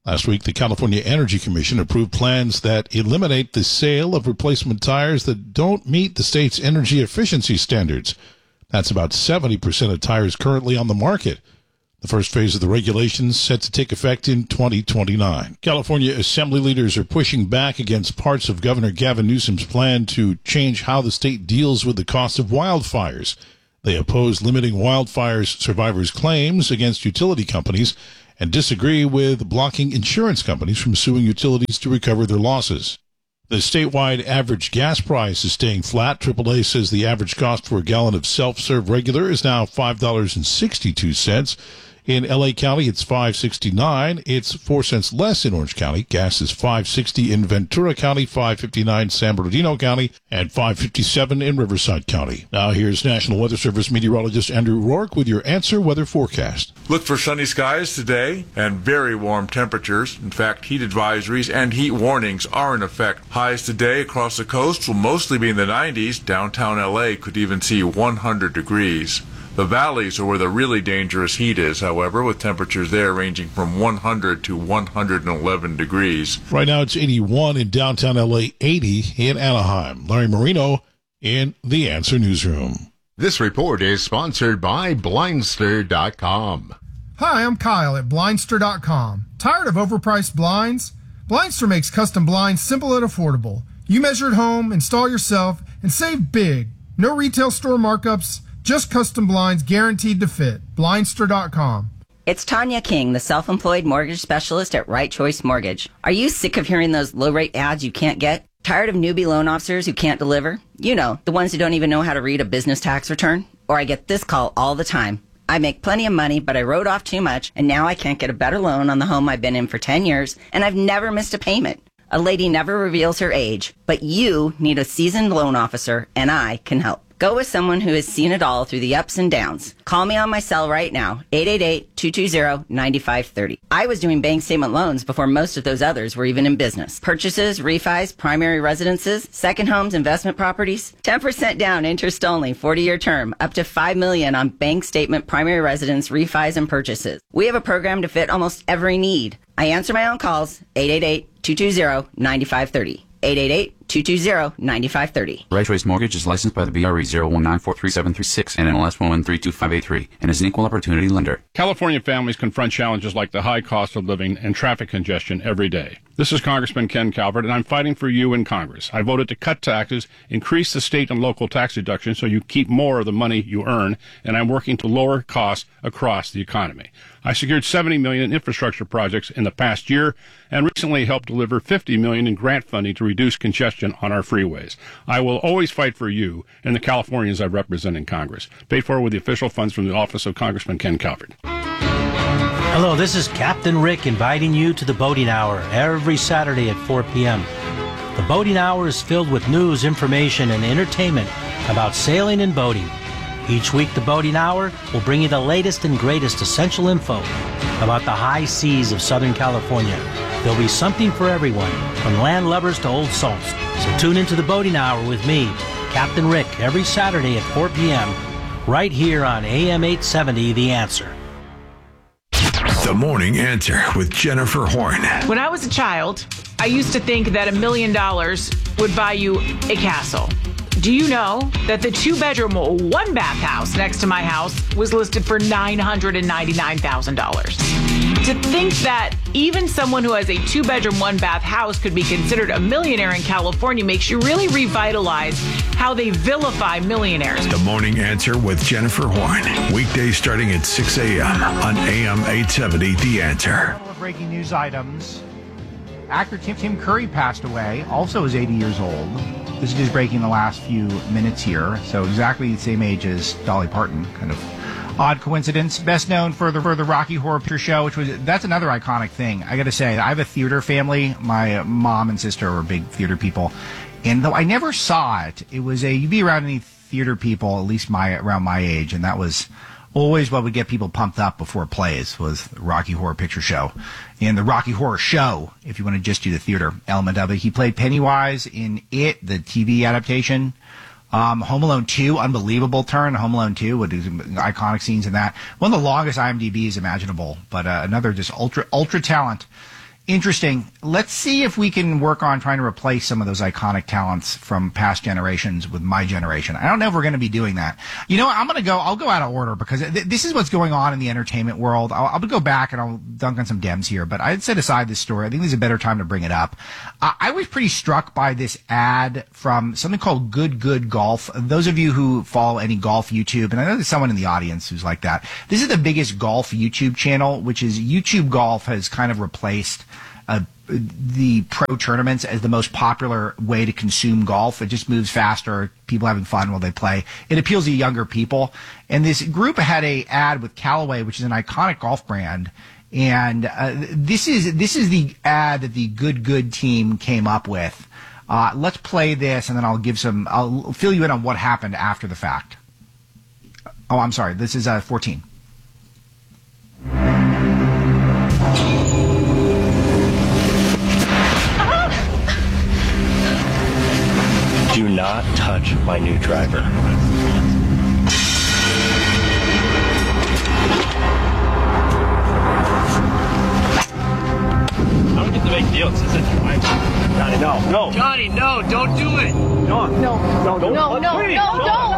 Last week, the California Energy Commission approved plans that eliminate the sale of replacement tires that don't meet the state's energy efficiency standards. That's about seventy percent of tires currently on the market. The first phase of the regulations set to take effect in twenty twenty-nine. California Assembly leaders are pushing back against parts of Governor Gavin Newsom's plan to change how the state deals with the cost of wildfires. They oppose limiting wildfires survivors' claims against utility companies and disagree with blocking insurance companies from suing utilities to recover their losses. The statewide average gas price is staying flat. triple A says the average cost for a gallon of self-serve regular is now five dollars and sixty-two cents. In L A County, it's five dollars and sixty-nine cents. It's four cents less in Orange County. Gas is five dollars and sixty cents in Ventura County, five dollars and fifty-nine cents San Bernardino County, and five dollars and fifty-seven cents in Riverside County. Now here's National Weather Service meteorologist Andrew Rourke with your Answer Weather forecast. Look for sunny skies today and very warm temperatures. In fact, heat advisories and heat warnings are in effect. Highs today across the coast will mostly be in the nineties. Downtown L A could even see one hundred degrees. The valleys are where the really dangerous heat is, however, with temperatures there ranging from one hundred to one hundred eleven degrees. Right now it's eighty-one in downtown L A, eighty in Anaheim. Larry Marino in the Answer Newsroom. This report is sponsored by Blindster dot com. Hi, I'm Kyle at Blindster dot com. Tired of overpriced blinds? Blindster makes custom blinds simple and affordable. You measure at home, install yourself, and save big. No retail store markups, just custom blinds guaranteed to fit. Blindster dot com. It's Tanya King, the self-employed mortgage specialist at Right Choice Mortgage. Are you sick of hearing those low-rate ads you can't get? Tired of newbie loan officers who can't deliver? You know, the ones who don't even know how to read a business tax return? Or I get this call all the time. I make plenty of money, but I wrote off too much, and now I can't get a better loan on the home I've been in for ten years, and I've never missed a payment. A lady never reveals her age, but you need a seasoned loan officer, and I can help. Go with someone who has seen it all through the ups and downs. Call me on my cell right now, eight eight eight, two two zero, nine five three zero. I was doing bank statement loans before most of those others were even in business. Purchases, refis, primary residences, second homes, investment properties. ten percent down, interest only, forty-year term, up to five million dollars on bank statement, primary residence, refis, and purchases. We have a program to fit almost every need. I answer my own calls, eight eight eight, two two zero, nine five three zero. eight eight eight, two two zero, nine five three zero. Right Choice Mortgage is licensed by the B R E zero one nine four three seven three six and N L S one one three two five eight three and is an equal opportunity lender. California families confront challenges like the high cost of living and traffic congestion every day. This is Congressman Ken Calvert, and I'm fighting for you in Congress. I voted to cut taxes, increase the state and local tax deductions so you keep more of the money you earn, and I'm working to lower costs across the economy. I secured seventy million dollars in infrastructure projects in the past year and recently helped deliver fifty million dollars in grant funding to reduce congestion on our freeways. I will always fight for you and the Californians I represent in Congress. Paid for with the official funds from the office of Congressman Ken Calvert. Hello, this is Captain Rick inviting you to the Boating Hour every Saturday at four p.m. The Boating Hour is filled with news, information, and entertainment about sailing and boating. Each week, the Boating Hour will bring you the latest and greatest essential info about the high seas of Southern California. There'll be something for everyone, from land lovers to old salts. So tune into the Boating Hour with me, Captain Rick, every Saturday at four p.m. right here on A M eight seventy, The Answer. The Morning Answer with Jennifer Horn. When I was a child, I used to think that a million dollars would buy you a castle. Do you know that the two-bedroom, one-bath house next to my house was listed for nine hundred ninety-nine thousand dollars? To think that even someone who has a two-bedroom, one-bath house could be considered a millionaire in California makes you really revitalize how they vilify millionaires. The Morning Answer with Jennifer Horn. Weekdays starting at six a.m. on A M eight seventy, The Answer. Breaking news items. Actor Tim, Tim Curry passed away, also is eighty years old. This is just breaking the last few minutes here. So exactly the same age as Dolly Parton. Kind of odd coincidence. Best known for the, for the Rocky Horror Picture Show, which was, that's another iconic thing. I got to say, I have a theater family. My mom and sister were big theater people. And though I never saw it, it was a, you'd be around any theater people, at least my around my age, and that was always what would get people pumped up before plays was the Rocky Horror Picture Show. In the Rocky Horror Show, if you want to just do the theater element of it, he played Pennywise in It, the T V adaptation. Um, Home Alone two, unbelievable turn. Home Alone two, with iconic scenes in that. One of the longest I M D Bs imaginable, but uh, another just ultra ultra talent interesting. Let's see if we can work on trying to replace some of those iconic talents from past generations with my generation. I don't know if we're going to be doing that. You know what? I'm going to go, I'll go out of order because th- this is what's going on in the entertainment world. I'll, I'll go back and I'll dunk on some Dems here, but I'd set aside this story. I think there's a better time to bring it up. Uh, I was pretty struck by this ad from something called Good Good Golf. Those of you who follow any golf YouTube, and I know there's someone in the audience who's like that. This is the biggest golf YouTube channel, which is YouTube Golf has kind of replaced Uh, the pro tournaments as the most popular way to consume golf. It just moves faster, people having fun while they play. It appeals to younger people. And this group had a ad with Callaway, which is an iconic golf brand. And uh, this is this is the ad that the Good Good team came up with. Uh, let's play this, and then I'll give some. I'll fill you in on what happened after the fact. Oh, I'm sorry. This is uh, fourteen. Do not touch my new driver. I don't get the big deal. This is a driver. Johnny, no, no. Johnny, no, don't do it. No, no, no, no, no, no, Please, no, no, no.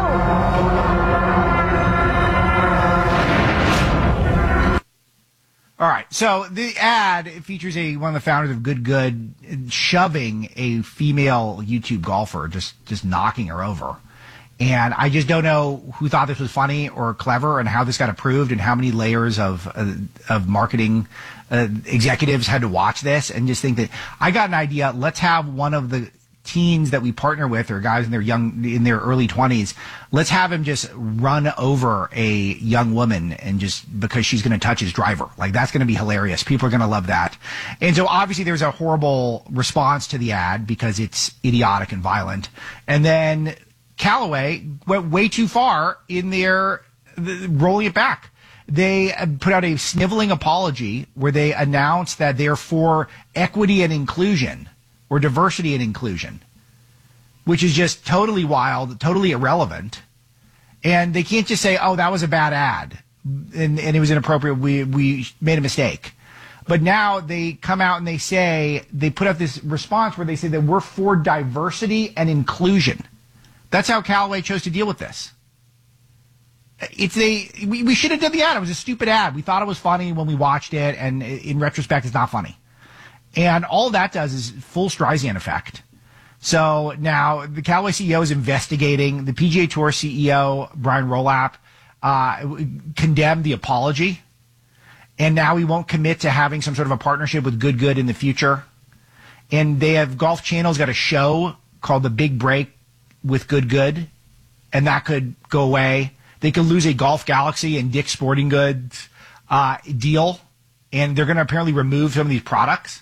All right, so the ad features a one of the founders of Good Good shoving a female YouTube golfer, just just knocking her over. And I just don't know who thought this was funny or clever, and how this got approved, and how many layers of uh, of marketing uh, executives had to watch this and just think that I got an idea. Let's have one of the teens that we partner with, or guys in their young in their early twenties, let's have him just run over a young woman, and just because she's going to touch his driver. Like, that's going to be hilarious. People are going to love that. And so obviously there's a horrible response to the ad because it's idiotic and violent. And then Callaway went way too far in their the, rolling it back. They put out a sniveling apology where they announced that they're for equity and inclusion, or diversity and inclusion, which is just totally wild, totally irrelevant. And they can't just say, oh, that was a bad ad, and, and it was inappropriate, we, we made a mistake. But now they come out and they say, they put out this response where they say that we're for diversity and inclusion. That's how Callaway chose to deal with this. It's a, we, we should have done the ad. It was a stupid ad. We thought it was funny when we watched it, and in retrospect, it's not funny. And all that does is full Streisand effect. So now the Callaway C E O is investigating. The P G A Tour C E O, Brian Rolap, uh, condemned the apology. And now he won't commit to having some sort of a partnership with Good Good in the future. And they have, Golf Channel's got a show called The Big Break with Good Good. And that could go away. They could lose a Golf Galaxy and Dick's Sporting Goods uh, deal. And they're going to apparently remove some of these products.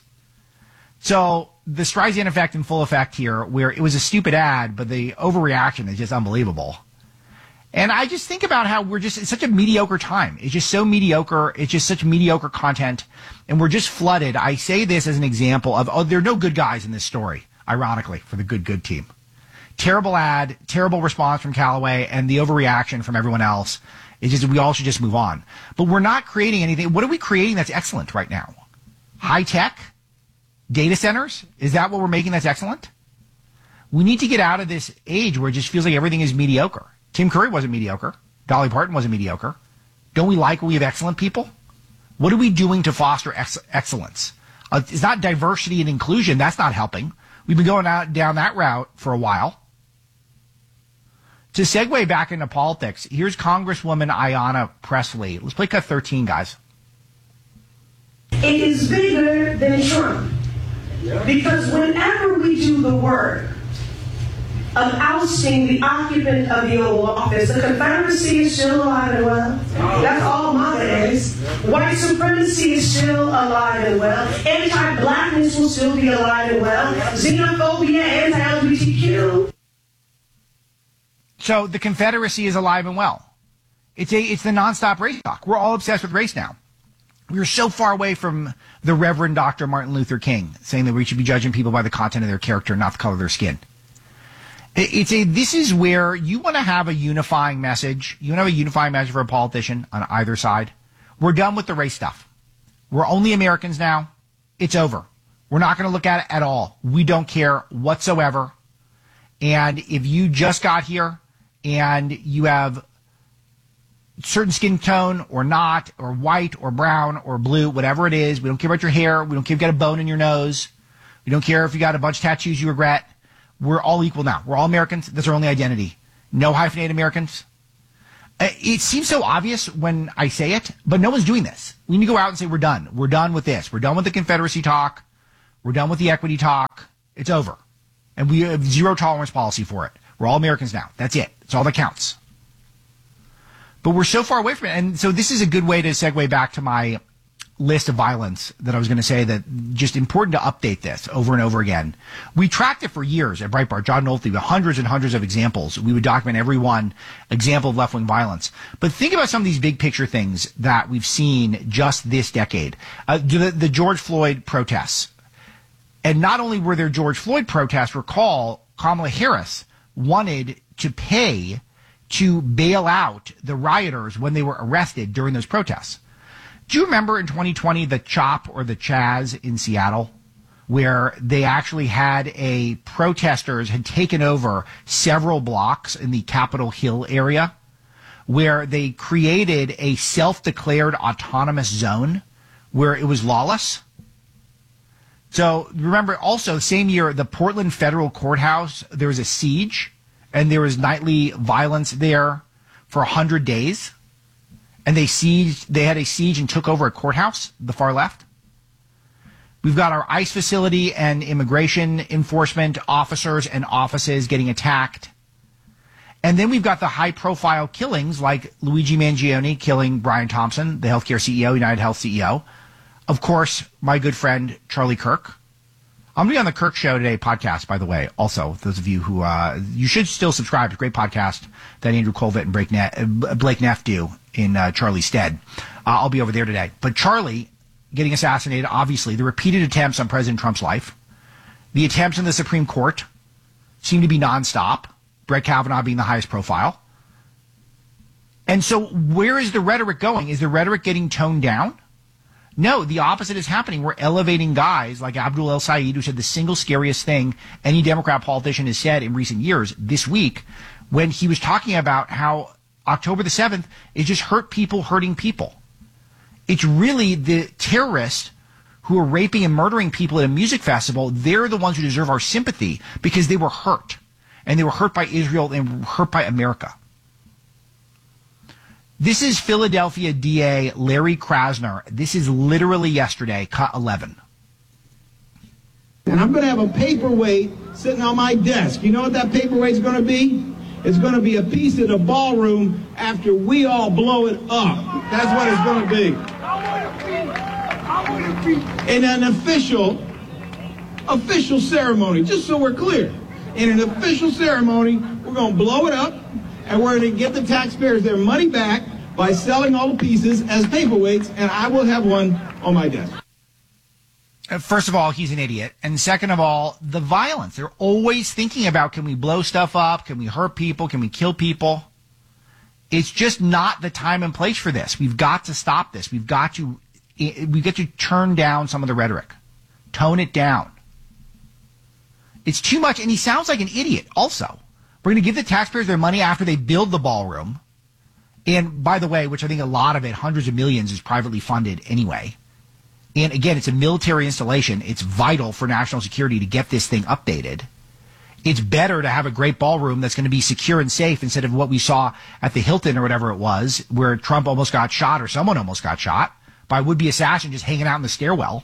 So the Streisand effect in full effect here, where it was a stupid ad, but the overreaction is just unbelievable. And I just think about how we're just, it's such a mediocre time. It's just so mediocre. It's just such mediocre content. And we're just flooded. I say this as an example of, oh, there are no good guys in this story, ironically, for the Good Good team. Terrible ad, terrible response from Callaway, and the overreaction from everyone else. It's just, we all should just move on. But we're not creating anything. What are we creating that's excellent right now? High tech? Data centers? Is that what we're making that's excellent? We need to get out of this age where it just feels like everything is mediocre. Tim Curry wasn't mediocre. Dolly Parton wasn't mediocre. Don't we like when we have excellent people? What are we doing to foster ex- excellence? Uh, it's not diversity and inclusion. That's not helping. We've been going out down that route for a while. To segue back into politics, here's Congresswoman Ayanna Pressley. Let's play cut thirteen, guys. It is bigger than Trump. Because whenever we do the work of ousting the occupant of the Oval Office, the Confederacy is still alive and well. That's all MAGA is. White supremacy is still alive and well. Anti-blackness will still be alive and well. Xenophobia, anti-L G B T Q. So the Confederacy is alive and well. It's a it's the nonstop race talk. We're all obsessed with race now. We are so far away from the Reverend Doctor Martin Luther King saying that we should be judging people by the content of their character, not the color of their skin. It's a, this is where you want to have a unifying message. You want to have a unifying message for a politician on either side. We're done with the race stuff. We're only Americans now. It's over. We're not going to look at it at all. We don't care whatsoever. And if you just got here and you have certain skin tone or not, or white or brown or blue, whatever it is, we don't care about your hair. We don't care if you got a bone in your nose. We don't care if you got a bunch of tattoos you regret. We're all equal now. We're all Americans. That's our only identity. No hyphenated Americans. It seems so obvious when I say it, but no one's doing this. We need to go out and say we're done. We're done with this. We're done with the Confederacy talk. We're done with the equity talk. It's over. And we have zero tolerance policy for it. We're all Americans now. That's it. That's all that counts. But we're so far away from it. And so this is a good way to segue back to my list of violence that I was going to say, that just important to update this over and over again. We tracked it for years at Breitbart. John Nolte, with hundreds and hundreds of examples. We would document every one example of left-wing violence. But think about some of these big picture things that we've seen just this decade. Uh, the, the George Floyd protests. And not only were there George Floyd protests, recall Kamala Harris wanted to pay to bail out the rioters when they were arrested during those protests. Do you remember in twenty twenty the CHOP or the Chaz in Seattle, where they actually had a protesters had taken over several blocks in the Capitol Hill area, where they created a self-declared autonomous zone where it was lawless? So remember also, same year, the Portland Federal Courthouse, there was a siege, and there was nightly violence there for one hundred days. And they sieged, they had a siege and took over a courthouse, the far left. We've got our ICE facility and immigration enforcement officers and offices getting attacked. And then we've got the high-profile killings like Luigi Mangione killing Brian Thompson, the healthcare C E O, United Health C E O. Of course, my good friend Charlie Kirk. I'm going to be on the Kirk Show Today podcast, by the way. Also, those of you who, uh, you should still subscribe to a great podcast that Andrew Colvett and Blake Neff, Blake Neff do in uh, Charlie's stead. Uh, I'll be over there today. But Charlie getting assassinated, obviously, the repeated attempts on President Trump's life, the attempts in the Supreme Court seem to be nonstop, Brett Kavanaugh being the highest profile. And so where is the rhetoric going? Is the rhetoric getting toned down? No, the opposite is happening. We're elevating guys like Abdul El Sayed, who said the single scariest thing any Democrat politician has said in recent years this week, when he was talking about how October the seventh is just hurt people hurting people. It's really the terrorists who are raping and murdering people at a music festival. They're the ones who deserve our sympathy because they were hurt. And they were hurt by Israel and hurt by America. This is Philadelphia D A Larry Krasner. This is literally yesterday, cut eleven. And I'm going to have a paperweight sitting on my desk. You know what that paperweight's going to be? It's going to be a piece of the ballroom after we all blow it up. That's what it's going to be. In an official, official ceremony, just so we're clear. In an official ceremony, we're going to blow it up. And we're going to get the taxpayers their money back by selling all the pieces as paperweights, and I will have one on my desk. First of all, he's an idiot. And second of all, the violence. They're always thinking about, can we blow stuff up? Can we hurt people? Can we kill people? It's just not the time and place for this. We've got to stop this. We've got to, we've got to turn down some of the rhetoric. Tone it down. It's too much, and he sounds like an idiot also. We're going to give the taxpayers their money after they build the ballroom. And by the way, which I think a lot of it, hundreds of millions, is privately funded anyway. And again, it's a military installation. It's vital for national security to get this thing updated. It's better to have a great ballroom that's going to be secure and safe instead of what we saw at the Hilton or whatever it was, where Trump almost got shot or someone almost got shot by a would-be assassin just hanging out in the stairwell.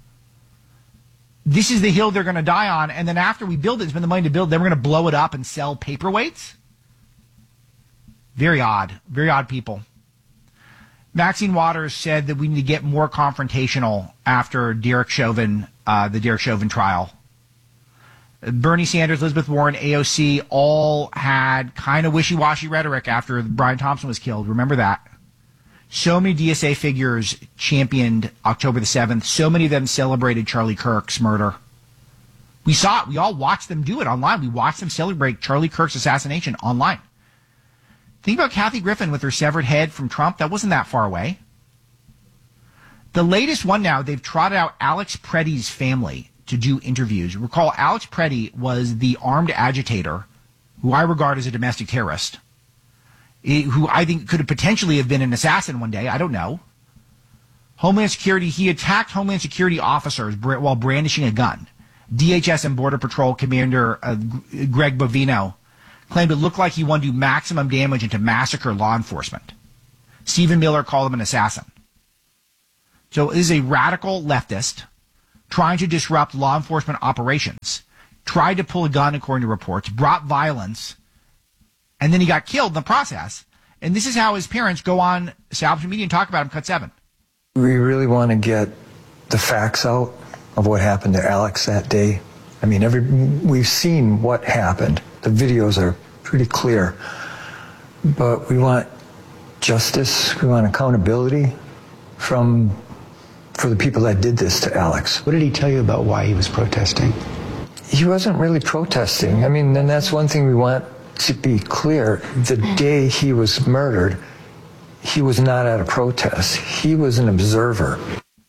This is the hill they're going to die on, and then after we build it, spend the money to build, then we're going to blow it up and sell paperweights? Very odd. Very odd people. Maxine Waters said that we need to get more confrontational after Derek Chauvin, uh, the Derek Chauvin trial. Bernie Sanders, Elizabeth Warren, A O C all had kind of wishy-washy rhetoric after Brian Thompson was killed. Remember that. So many D S A figures championed October the seventh. So many of them celebrated Charlie Kirk's murder. We saw it. We all watched them do it online. We watched them celebrate Charlie Kirk's assassination online. Think about Kathy Griffin with her severed head from Trump. That wasn't that far away. The latest one now, they've trotted out Alex Preddy's family to do interviews. Recall, Alex Preddy was the armed agitator who I regard as a domestic terrorist, who I think could have potentially have been an assassin one day. I don't know. Homeland Security, he attacked Homeland Security officers while brandishing a gun. D H S and Border Patrol Commander uh, Greg Bovino claimed it looked like he wanted to do maximum damage and to massacre law enforcement. Stephen Miller called him an assassin. So this is a radical leftist trying to disrupt law enforcement operations, tried to pull a gun according to reports, brought violence, and then he got killed in the process. And this is how his parents go on Establishment Media and talk about him, Cut seven. We really want to get the facts out of what happened to Alex that day. I mean, every we've seen what happened. The videos are pretty clear. But we want justice, we want accountability from for the people that did this to Alex. What did he tell you about why he was protesting? He wasn't really protesting. I mean, and that's one thing we want to be clear. The day he was murdered, he was not at a protest. He was an observer.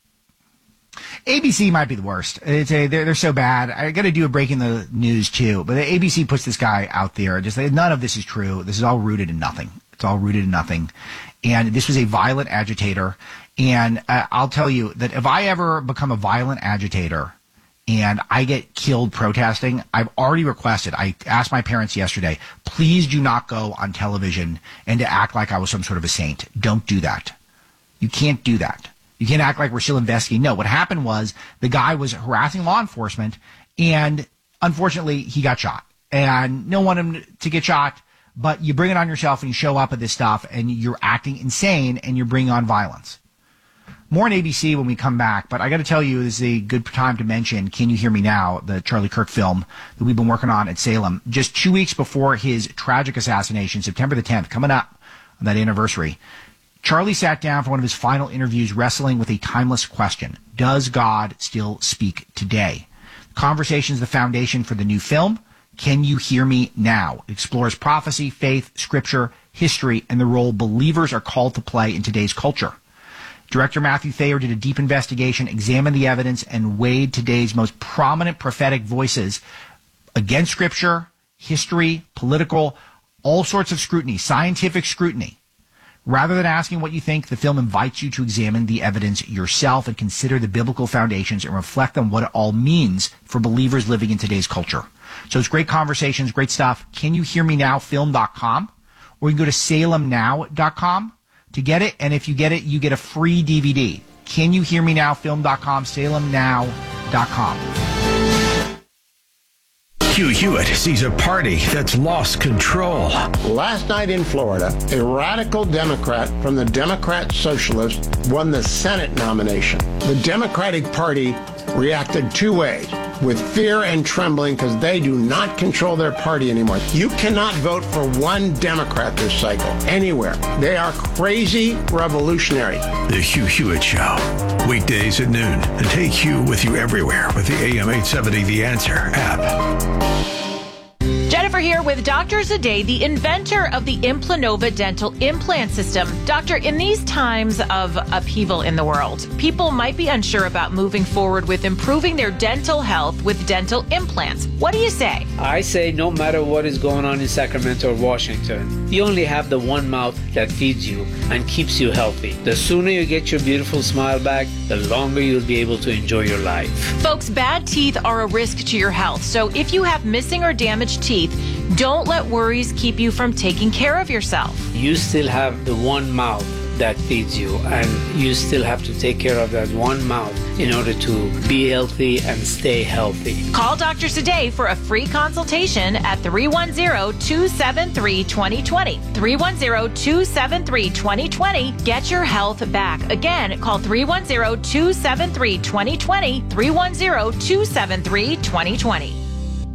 A B C might be the worst. It's a, they're, they're so bad. I got to do a breaking the news too. But A B C puts this guy out there. Just none of this is true. This is all rooted in nothing. It's all rooted in nothing. And this was a violent agitator. And uh, I'll tell you that if I ever become a violent agitator and I get killed protesting, I've already requested, I asked my parents yesterday, please do not go on television and to act like I was some sort of a saint. Don't do that. You can't do that. You can't act like we're still investigating. No, what happened was the guy was harassing law enforcement, and unfortunately, he got shot. And no one wanted him to get shot, but you bring it on yourself and you show up at this stuff, and you're acting insane, and you're bringing on violence. More on A B C when we come back, but I got to tell you, this is a good time to mention Can You Hear Me Now, the Charlie Kirk film that we've been working on at Salem. Just two weeks before his tragic assassination, September the tenth, coming up on that anniversary, Charlie sat down for one of his final interviews wrestling with a timeless question. Does God still speak today? The conversation is the foundation for the new film, Can You Hear Me Now? It explores prophecy, faith, scripture, history, and the role believers are called to play in today's culture. Director Matthew Thayer did a deep investigation, examined the evidence, and weighed today's most prominent prophetic voices against scripture, history, political, all sorts of scrutiny, scientific scrutiny. Rather than asking what you think, the film invites you to examine the evidence yourself and consider the biblical foundations and reflect on what it all means for believers living in today's culture. So it's great conversations, great stuff. Can You Hear Me Now film dot com, or you can go to salem now dot com to get it. And if you get it, you get a free D V D. Can You Hear Me Now film dot com, salem now dot com. Hugh Hewitt sees a party that's lost control. Last night in Florida, a radical Democrat from the Democrat Socialist won the Senate nomination. The Democratic Party reacted two ways, with fear and trembling because they do not control their party anymore. You cannot vote for one Democrat this cycle, anywhere. They are crazy revolutionaries. The Hugh Hewitt Show, weekdays at noon. And take Hugh with you everywhere with the A M eight seventy The Answer app. Jennifer here with Doctors a Day, the inventor of the Implanova dental implant system. Doctor, in these times of upheaval in the world, people might be unsure about moving forward with improving their dental health with dental implants. What do you say? I say no matter what is going on in Sacramento or Washington, you only have the one mouth that feeds you and keeps you healthy. The sooner you get your beautiful smile back, the longer you'll be able to enjoy your life. Folks, bad teeth are a risk to your health. So if you have missing or damaged teeth, don't let worries keep you from taking care of yourself. You still have the one mouth that feeds you, and you still have to take care of that one mouth in order to be healthy and stay healthy. Call Doctors Today for a free consultation at three one zero, two seven three, two zero two zero. three one zero, two seven three, two zero two zero. Get your health back. Again, call three one zero, two seven three, two zero two zero. three one zero, two seven three, two zero two zero.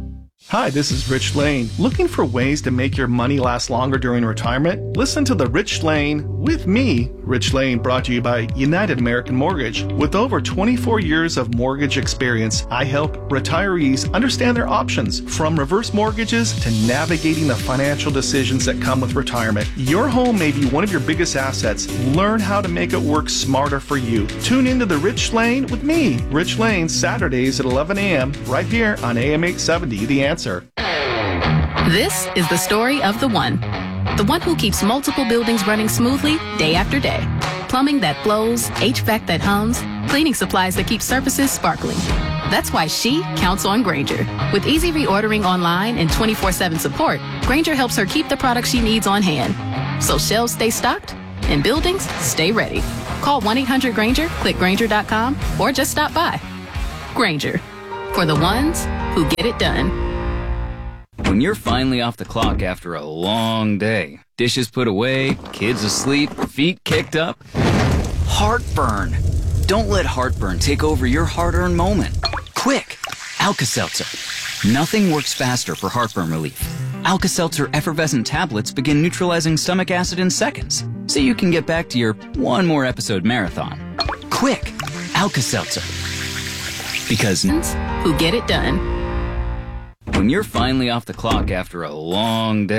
Hi, this is Rich Lane. Looking for ways to make your money last longer during retirement? Listen to The Rich Lane with me, Rich Lane, brought to you by United American Mortgage. With over twenty-four years of mortgage experience, I help retirees understand their options, from reverse mortgages to navigating the financial decisions that come with retirement. Your home may be one of your biggest assets. Learn how to make it work smarter for you. Tune into The Rich Lane with me, Rich Lane, Saturdays at eleven a.m. right here on A M eight seventy, The Answer. This is the story of the one. The one who keeps multiple buildings running smoothly day after day. Plumbing that flows, H V A C that hums, cleaning supplies that keep surfaces sparkling. That's why she counts on Grainger. With easy reordering online and twenty-four seven support, Grainger helps her keep the products she needs on hand. So shelves stay stocked and buildings stay ready. Call one eight hundred Grainger, click Grainger dot com, or just stop by. Grainger, for the ones who get it done. When you're finally off the clock after a long day, dishes put away, kids asleep, feet kicked up, heartburn. Don't let heartburn take over your hard-earned moment. Quick, Alka-Seltzer. Nothing works faster for heartburn relief. Alka-Seltzer effervescent tablets begin neutralizing stomach acid in seconds, so you can get back to your one more episode marathon. Quick, Alka-Seltzer. Because who get it done. When you're finally off the clock after a long day,